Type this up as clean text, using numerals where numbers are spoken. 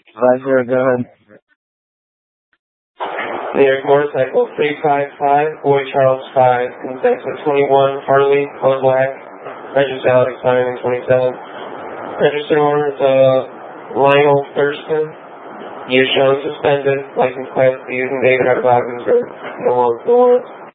Advisor, go ahead. New York Motorcycle 355, Boy Charles 5, Consensus 21, Harley, color black, registered Alex Simon 27, registered owners Lionel Thurston, year shown suspended, license class using David R. Bogdansburg, no longer.